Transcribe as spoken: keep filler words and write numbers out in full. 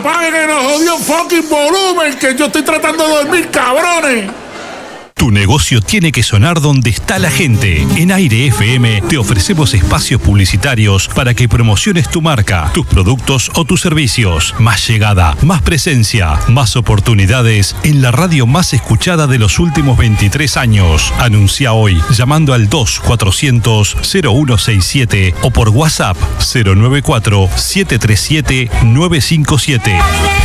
apaguen el jodido fucking volumen, que yo estoy tratando de dormir, cabrones. Tu negocio tiene que sonar donde está la gente. En Aire F M te ofrecemos espacios publicitarios para que promociones tu marca, tus productos o tus servicios. Más llegada, más presencia, más oportunidades en la radio más escuchada de los últimos veintitrés años. Anuncia hoy llamando al dos cuatrocientos cero uno sesenta y siete o por WhatsApp cero nueve cuatro siete tres siete nueve cinco siete.